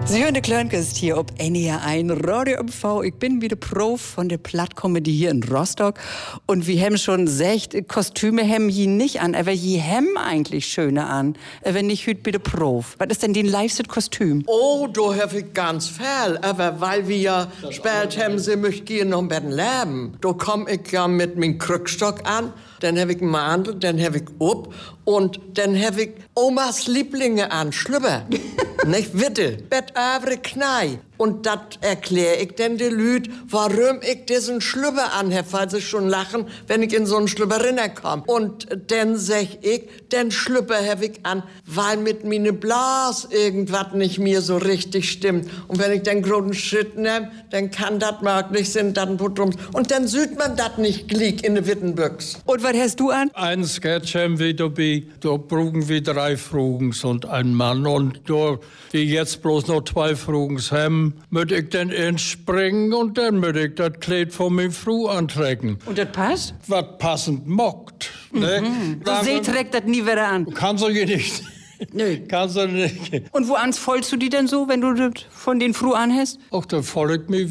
Sie hören den Klönkest hier ob NR1 Radio MV. Ich bin wieder Prof von der Plattkomödie hier in Rostock. Und wie hem schon sagt, Kostüme hem je nicht an. Aber je hem eigentlich schöner an. Wenn nicht hüt bitte Prof. Was ist denn den liebste Kostüm? Oh, da hab ich ganz viel. Aber weil wir ja spät haben, sie möchten gehen noch ein bisschen leben. Da komm ich ja mit meinem Krückstock an. Dann hab ich einen Mantel, dann hab ich up und dann hab ich Omas Lieblinge an, Schlüpper. Nicht Witte, Bettavre Knei. Und das erkläre ich denn de Lüd, warum ich diesen Schlüpper anhab, weil sie schon lachen, wenn ich in so einen Schlüpper komme. Und dann sag ich, den Schlüpper hab ich an, weil mit mine Blas irgendwas nicht mir so richtig stimmt. Und wenn ich den großen Schritt nehm, dann kann das möglich sein, dann Putrums. Und dann sieht man das nicht glick in de Wittenbüchs. Und was hast du an? Ein Sketch haben wir dabei, da brauchen wir 3 Frugens und ein Mann. Und da die jetzt bloß noch 2 Frugens haben, möcht ich dann entspringen und dann möcht ich das Kleid von meiner Frau antrecken. Und das passt? Was passend mockt. Ne? So sie trägt das nie wieder an. Kannst du ja nicht. Nö. Kannst du nicht. Und wo ans folgst du die denn so, wenn du das von den Frau anhast? Ach, da folgt mir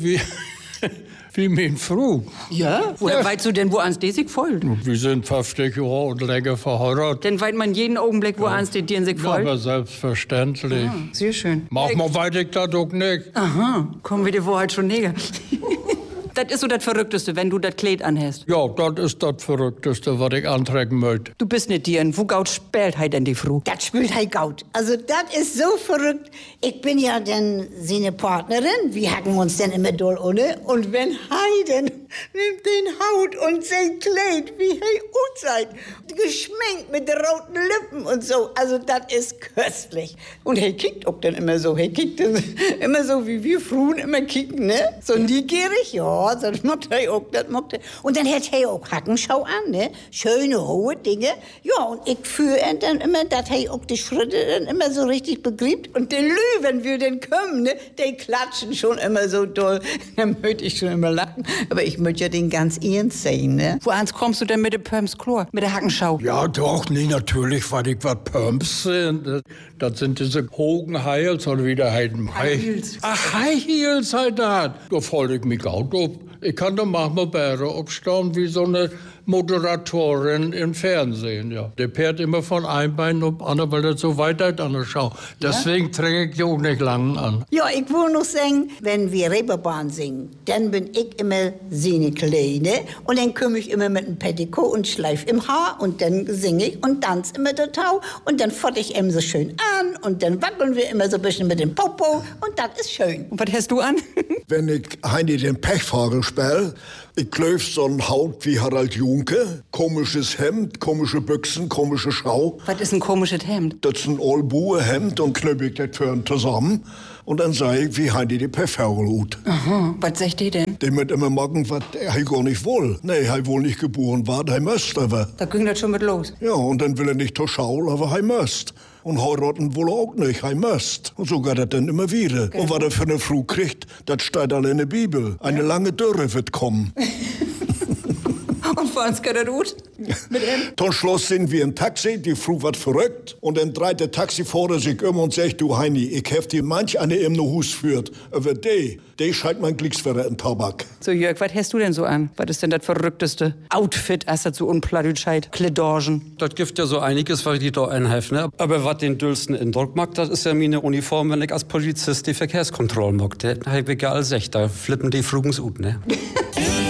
wie meine Frau. Ja? Woher weißt du denn, wo ans die sich folgt? Wir sind 50 Jahre und länger verheiratet. Dann weiß man jeden Augenblick, wo ans die dir sich Ja, folgt. aber selbstverständlich. Ah, sehr schön. Mach mal weiter, das doch nicht. Aha, kommen wir dir wohl halt schon näher. Das ist so das Verrückteste, wenn du das Kleid anhast. Ja, das ist das Verrückteste, was ich antrecken möchte. Du bist nicht dir, wo gaut spielt halt denn die Frau? Das spielt halt gaut. Also das ist so verrückt. Ich bin ja dann seine Partnerin. Wir hacken uns dann immer doll ohne. Und wenn Heiden nimmt den Haut und sein Kleid, wie hey gut seid, geschminkt mit den roten Lippen und so. Also das ist köstlich. Und hey kickt auch dann immer so. Hey kickt dann immer so, wie wir Frauen immer kicken, ne? So neugierig, ja. Das macht er auch, das macht er. Und dann hat er auch Hackenschau an, ne? Schöne, hohe Dinge. Ja, und ich führe dann immer, dass er auch die Schritte dann immer so richtig begreift. Und den Lü, wenn wir dann kommen, ne? Die klatschen schon immer so doll. Dann möchte ich schon immer lachen. Aber ich möchte ja den ganz ernst sehen, ne? Wo ans kommst du denn mit dem Pumps Chlor? Mit der Hackenschau? Ja, doch, nee, natürlich, weil ich was Pumps sind. Das sind diese hohen Heils oder wie der heißen. High Heels. Ach, High Heels halt das. Da folge ich mich auch auf. Ich kann da manchmal Bäre aufstehen wie so eine Moderatorin im Fernsehen, ja. Der fährt immer von einem Bein auf andere, weil das so weit ist an der Schau. Deswegen träge ich die auch nicht lang an. Ja, ich will noch sagen, wenn wir Reeperbahn singen, dann bin ich immer seine Kleine und dann komme ich immer mit einem Petticoat und Schleif im Haar und dann singe ich und tanze immer total und dann fort ich ihm so schön an und dann wackeln wir immer so ein bisschen mit dem Popo und das ist schön. Und was hast du an? Wenn ich Heini den Pechvogel spiel, ich klöf so ein Haut wie Harald Junke, komisches Hemd, komische Büchsen, komische Schau. Was ist ein komisches Hemd? Das ist ein Allbuhe-Hemd und knüpp ich das für ihn zusammen. Und dann sag ich, wie Heini die Pechvogel ut. Aha, was sagt die denn? Die mit immer machen, was er gar nicht will. Nee, er wohl nicht geboren war, er müsst aber. Da ging das schon mit los. Ja, und dann will er nicht zur Schau, aber er müsst. Und heiraten wohl auch nicht, er müsst. Und so geht das dann immer wieder. Und was er für eine Frau kriegt, das steht alle in der Bibel. Eine lange Dürre wird kommen. Und für uns geht das gut? Mit ihm? Zum Schluss sind wir im Taxi, die Frau wird verrückt. Und dann dreht der Taxifahrer sich um und sagt, du Heini, ich hef dir manch eine im Hus führt. Aber die scheint mein Glücksfähre in Tabak. So Jörg, was hast du denn so an? Was ist denn das verrückteste Outfit, als das so unplattitscheit? Kledorgen. Das gibt ja so einiges, was ich da einhelfe, ne? Aber was den düllsten Eindruck macht, das ist ja meine Uniform, wenn ich als Polizist die Verkehrskontrolle mag. Da hab ich ja alles echt, da flippen die Frugens ut, ne?